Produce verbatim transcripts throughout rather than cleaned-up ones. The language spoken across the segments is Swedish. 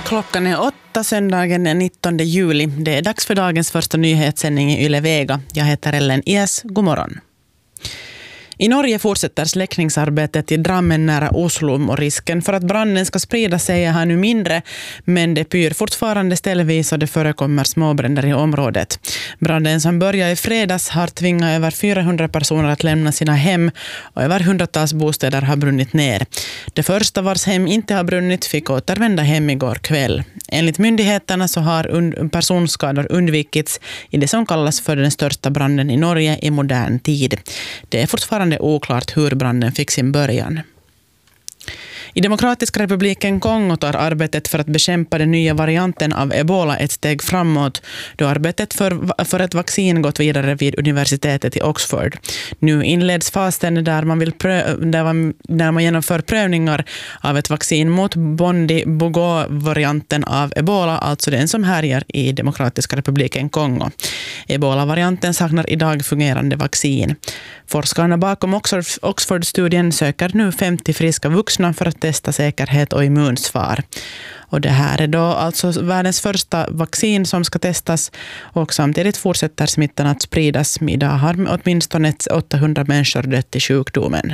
Klockan är åtta, söndagen den nittonde juli. Det är dags för dagens första nyhetssändning i Yle Vega. Jag heter Ellen Ies. God morgon. I Norge fortsätter släckningsarbetet i Drammen nära Oslo och risken för att branden ska sprida sig är här nu mindre, men det pyr fortfarande ställvis och det förekommer småbränder i området. Branden som började i fredags har tvingat över fyrahundra personer att lämna sina hem och över hundratals bostäder har brunnit ner. Det första vars hem inte har brunnit fick återvända hem igår kväll. Enligt myndigheterna så har und- personskador undvikits i det som kallas för den största branden i Norge i modern tid. Det är fortfarande oklart hur branden fick sin början. I Demokratiska republiken Kongo tar arbetet för att bekämpa den nya varianten av Ebola ett steg framåt, då arbetet för, för ett vaccin gått vidare vid universitetet i Oxford. Nu inleds fasen där man, vill prö- där man, där man genomför prövningar av ett vaccin mot Bondi-Bogo-varianten av Ebola, alltså den som härjar i Demokratiska republiken Kongo. Ebola-varianten saknar idag fungerande vaccin. Forskarna bakom Oxford-studien söker nu femtio friska vuxna för att testa säkerhet och immunsvar. Och det här är då alltså världens första vaccin som ska testas, och samtidigt fortsätter smittan att spridas. Idag har åtminstone åttahundra människor dött i sjukdomen.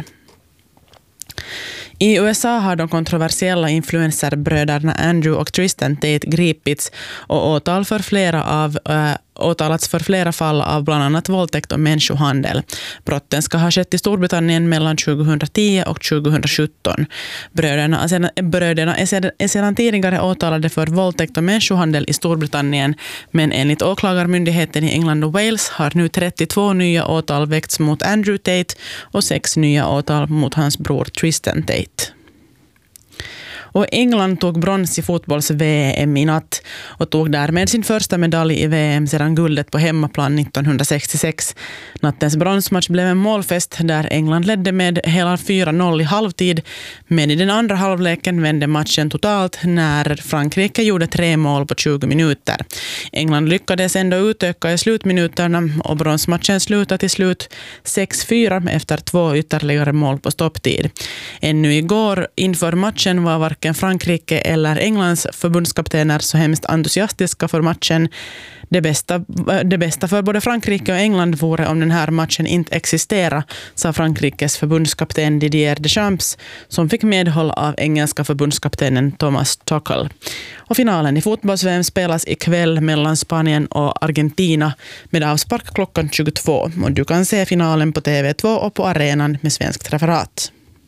I U S A har de kontroversiella influencerbröderna Andrew och Tristan Tate gripits och åtal för flera av, äh, åtalats för flera fall av bland annat våldtäkt och människohandel. Brotten ska ha skett i Storbritannien mellan tjugohundratio och tjugohundrasjutton. Bröderna, är sedan, bröderna är, sedan, är sedan tidigare åtalade för våldtäkt och människohandel i Storbritannien, men enligt åklagarmyndigheten i England och Wales har nu trettiotvå nya åtal väckts mot Andrew Tate och sex nya åtal mot hans bror Tristan Tate. Och England tog brons i fotbolls-V M i natt och tog därmed sin första medalj i V M sedan guldet på hemmaplan nittonhundrasextiosex. Nattens bronsmatch blev en målfest där England ledde med hela fyra noll i halvtid, men i den andra halvleken vände matchen totalt när Frankrike gjorde tre mål på tjugo minuter. England lyckades ändå utöka i slutminuterna och bronsmatchen slutade till slut sex fyra efter två ytterligare mål på stopptid. Ännu igår inför matchen var varken Frankrike eller Englands förbundskaptener så hemskt entusiastiska för matchen. Det bästa, det bästa för både Frankrike och England vore om den här matchen inte existerar, sa Frankrikes förbundskapten Didier Deschamps, som fick medhåll av engelska förbundskaptenen Thomas Tuchel. Och finalen i fotbolls-V M spelas ikväll mellan Spanien och Argentina med avspark klockan tjugotvå. Och du kan se finalen på T V två och på arenan med svenskt referat.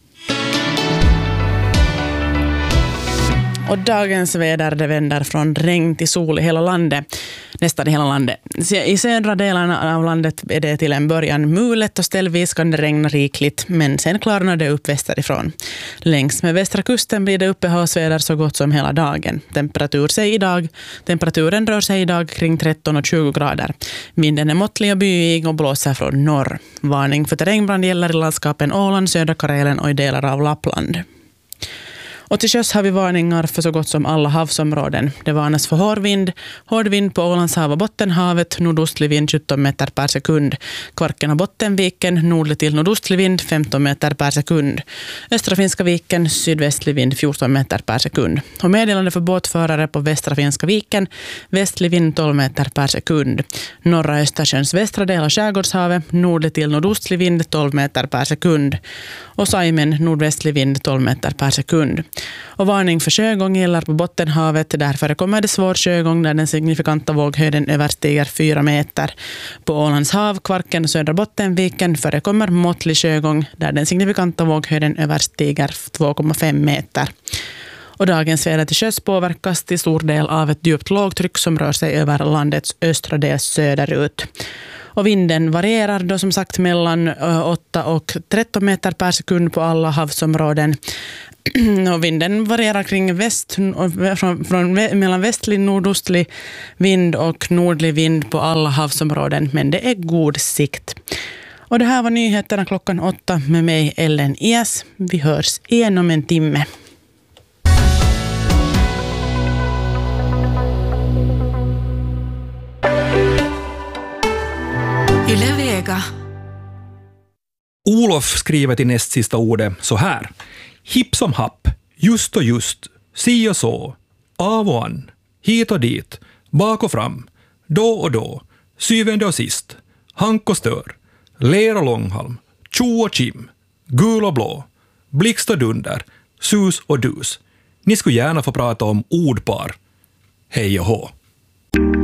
Och dagens väder det vänder från regn till sol i hela landet, nästan i hela landet. I södra delarna av landet är det till en början mulet och ställvis kan det regna rikligt, men sen klarnar det upp västerifrån. Längs med västra kusten blir det uppehållsväder så gott som hela dagen. Temperatur sig idag, temperaturen rör sig idag kring tretton och tjugo grader. Vinden är måttlig och byig och blåser från norr. Varning för terrängbrand gäller i landskapen Åland, södra Karelen och i delar av Lappland. Och till sjöss har vi varningar för så gott som alla havsområden. Det varnas för hårdvind, hårdvind på Ålands hav och Bottenhavet, nordostlig vind sjutton meter per sekund. Kvarken och Bottenviken, nordlig till nordostlig vind femton meter per sekund. Östra Finska viken, sydvästlig vind fjorton meter per sekund. Och meddelande för båtförare på Västra Finska viken, västlig vind tolv meter per sekund. Norra Östersjöns västra del av Skärgårdshavet, nordlig till nordostlig vind tolv meter per sekund. Och Saimen, nordvästlig vind tolv meter per sekund. Och varning för sjögång gäller på Bottenhavet. Där förekommer det svår sjögång där den signifikanta våghöjden överstiger fyra meter. På Ålands hav, Kvarken och södra Bottenviken förekommer måttlig sjögång där den signifikanta våghöjden överstiger två komma fem meter. Och dagens väder till sjöss påverkas till stor del av ett djupt lågtryck som rör sig över landets östra del söderut. Och vinden varierar då som sagt mellan åtta och tretton meter per sekund på alla havsområden. Och vinden varierar kring väst, från, från, mellan västlig, nordostlig vind och nordlig vind på alla havsområden, men det är god sikt. Och det här var nyheterna klockan åtta med mig Ellen Ies. Vi hörs igen om en timme. Yle Vega. Olof skriver till näst sista ordet så här. Hipp som happ, just och just, si och så. av och an, hit och dit, bak och fram, då och då, syvende och sist, hank och stör, ler och långhalm, tjo och kim, gul och blå, blixt och dunder, sus och dus. Ni skulle gärna få prata om ordpar. Hej och hå!